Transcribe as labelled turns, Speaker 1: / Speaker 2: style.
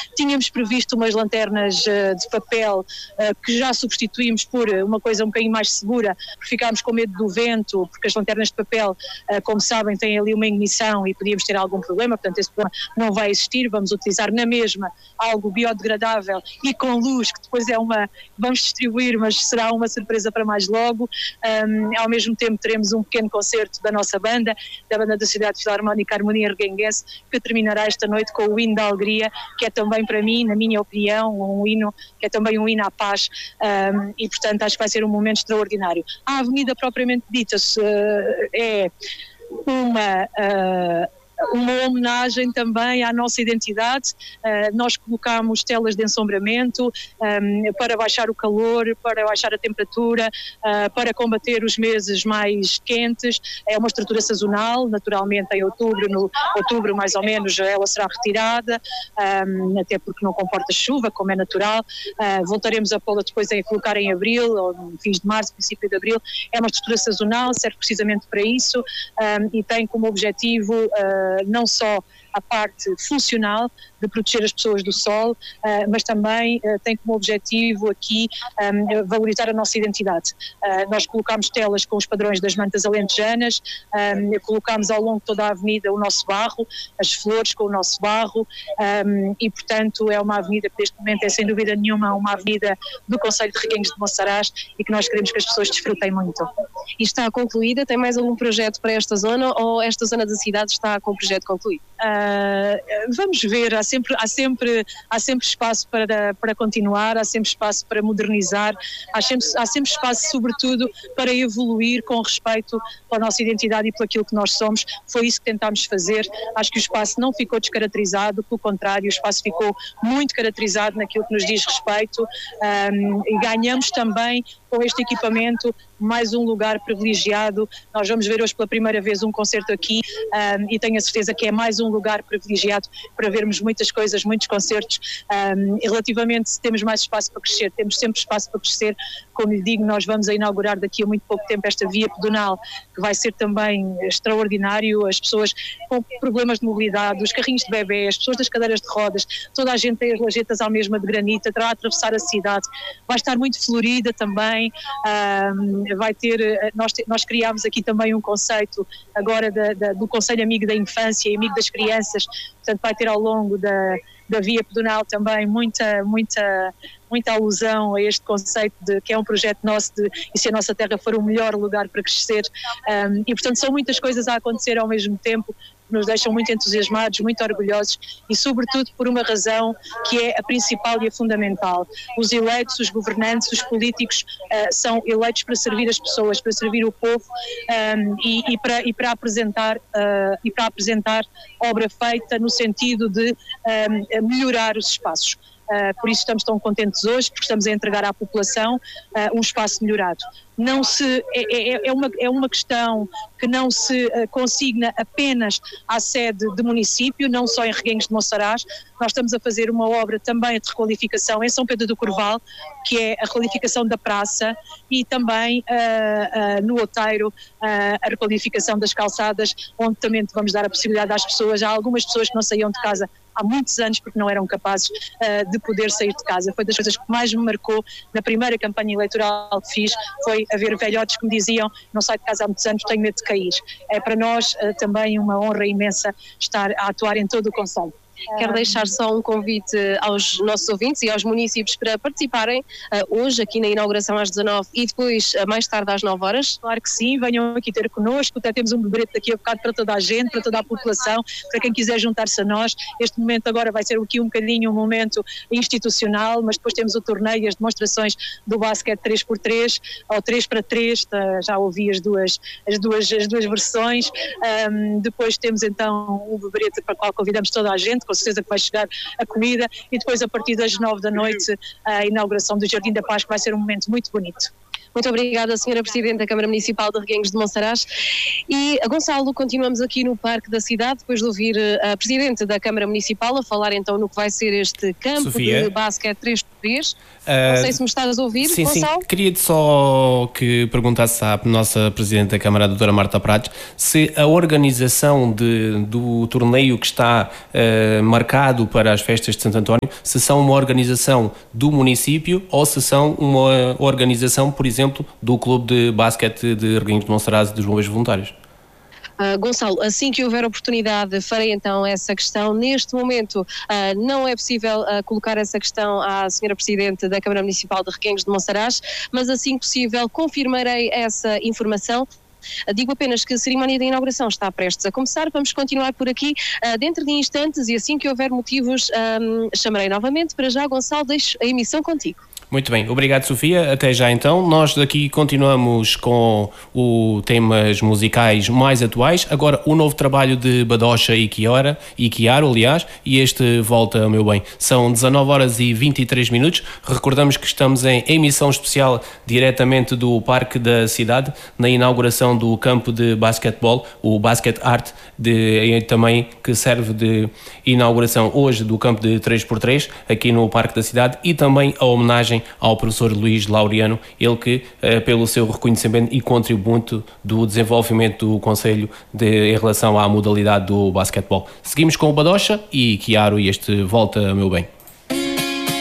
Speaker 1: Tínhamos previsto umas lanternas de papel que já substituímos por uma coisa um bocadinho mais segura, porque ficámos com medo do vento, porque as lanternas de papel, como sabem, têm ali uma ignição e podíamos ter algum problema, portanto esse problema não vai existir. Vamos utilizar na mesma algo biodegradável e com luz, que depois vamos distribuir, mas será uma surpresa para mais logo. Ao mesmo tempo teremos um pequeno concerto da nossa banda, da banda da Cidade Filarmónica Harmonia Reguenguense, que terminará esta noite com o hino da alegria, que é também para mim, na minha opinião, um hino que é também um hino à paz, e portanto acho que vai ser um momento extraordinário. A avenida propriamente dita é uma homenagem também à nossa identidade. Nós colocamos telas de ensombramento para baixar o calor, para baixar a temperatura, para combater os meses mais quentes. É uma estrutura sazonal, naturalmente em no outubro mais ou menos ela será retirada, até porque não comporta chuva, como é natural. Voltaremos a pô-la depois a colocar em abril, ou no fins de março, princípio de abril. É uma estrutura sazonal, serve precisamente para isso, e tem como objetivo não só a parte funcional de proteger as pessoas do sol, mas também tem como objetivo aqui valorizar a nossa identidade. Nós colocamos telas com os padrões das mantas alentejanas, colocamos ao longo de toda a avenida o nosso barro, as flores com o nosso barro, e portanto é uma avenida que neste momento é sem dúvida nenhuma uma avenida do Concelho de Reguengos de Monsaraz e que nós queremos que as pessoas desfrutem muito.
Speaker 2: E está concluída? Tem mais algum projeto para esta zona ou esta zona da cidade está com o projeto concluído?
Speaker 1: Vamos ver, há sempre espaço para continuar, há sempre espaço para modernizar, há sempre espaço sobretudo para evoluir com respeito pela nossa identidade e pelo aquilo que nós somos. Foi isso que tentámos fazer. Acho que o espaço não ficou descaracterizado, pelo contrário, o espaço ficou muito caracterizado naquilo que nos diz respeito, e ganhamos também com este equipamento mais um lugar privilegiado. Nós vamos ver hoje pela primeira vez um concerto aqui, e tenho a certeza que é mais um lugar privilegiado para vermos muitas coisas, muitos concertos. E relativamente se temos mais espaço para crescer, temos sempre espaço para crescer. Como lhe digo, nós vamos a inaugurar daqui a muito pouco tempo esta via pedonal, que vai ser também extraordinário. As pessoas com problemas de mobilidade, os carrinhos de bebê, as pessoas das cadeiras de rodas, toda a gente tem as lajetas à mesma de granito, terá a atravessar a cidade, vai estar muito florida também. Vai ter, nós criámos aqui também um conceito agora do Conselho Amigo da Infância e Amigo das Crianças, portanto vai ter ao longo da via pedonal também muita alusão a este conceito que é um projeto nosso e se a nossa terra for o melhor lugar para crescer, e portanto são muitas coisas a acontecer ao mesmo tempo, que nos deixam muito entusiasmados, muito orgulhosos e sobretudo por uma razão que é a principal e a fundamental. Os eleitos, os governantes, os políticos são eleitos para servir as pessoas, para servir o povo, e para apresentar obra feita no sentido de melhorar os espaços. Por isso estamos tão contentes hoje, porque estamos a entregar à população um espaço melhorado. É uma questão que não se consigna apenas à sede do município, não só em Reguengos de Monsaraz. Nós estamos a fazer uma obra também de requalificação em São Pedro do Corval, que é a requalificação da praça, e também no Outeiro a requalificação das calçadas, onde também vamos dar a possibilidade às pessoas. Há algumas pessoas que não saíam de casa há muitos anos porque não eram capazes de poder sair de casa. Foi das coisas que mais me marcou na primeira campanha eleitoral que fiz, foi haver velhotes que me diziam: não saio de casa há muitos anos, tenho medo de cair. É para nós também uma honra imensa estar a atuar em todo o concelho.
Speaker 2: Quero deixar só um convite aos nossos ouvintes e aos municípios para participarem hoje aqui na inauguração às 19 e depois mais tarde às 9 horas.
Speaker 1: Claro que sim, venham aqui ter connosco, até temos um beberete daqui a bocado para toda a gente, para toda a população, para quem quiser juntar-se a nós. Este momento agora vai ser aqui um bocadinho um momento institucional, mas depois temos o torneio, as demonstrações do basquete 3x3 ou 3x3, já ouvi as duas versões. Depois temos então o beberete para o qual convidamos toda a gente, com certeza que vai chegar a comida, e depois a partir das 9 da noite a inauguração do Jardim da Paz, que vai ser um momento muito bonito.
Speaker 2: Muito obrigada, Sra. Presidente da Câmara Municipal de Reguengos de Monsaraz. E, Gonçalo, continuamos aqui no Parque da Cidade, depois de ouvir a Presidente da Câmara Municipal a falar então no que vai ser este campo de basquete 3. português. Não sei se me estás a ouvir,
Speaker 3: sim,
Speaker 2: Gonçalo.
Speaker 3: Sim, queria só que perguntasse à nossa Presidente da Câmara, a doutora Marta Prates, se a organização do torneio que está marcado para as festas de Santo António, se são uma organização do município ou se são uma organização, por exemplo, do Clube de Basquete de Reguengos de Monsaraz e dos Bombeiros Voluntários.
Speaker 2: Gonçalo, assim que houver oportunidade farei então essa questão. Neste momento não é possível colocar essa questão à Sra. Presidente da Câmara Municipal de Reguengos de Monsaraz, mas assim que possível confirmarei essa informação. Digo apenas que a cerimónia de inauguração está prestes a começar, vamos continuar por aqui dentro de instantes e assim que houver motivos chamarei novamente. Para já, Gonçalo, deixo a emissão contigo.
Speaker 3: Muito bem, obrigado Sofia, até já então. Nós daqui continuamos com temas musicais mais atuais, agora o novo trabalho de Badocha e Chiaro, aliás, e este volta, meu bem. São 19h23, recordamos que estamos em emissão especial diretamente do Parque da Cidade, na inauguração do campo de basquetebol, o Basket Art, também que serve de inauguração hoje do campo de 3x3, aqui no Parque da Cidade, e também a homenagem ao professor Luís Laureano, ele que, pelo seu reconhecimento e contributo do desenvolvimento do Conselho em relação à modalidade do basquetebol. Seguimos com o Badocha e Chiaro e este volta, meu bem.